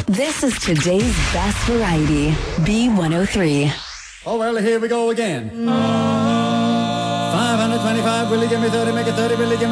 This is today's best variety, B103. Oh, well, here we go again. 525, will you give me 30, make it 30, will you give me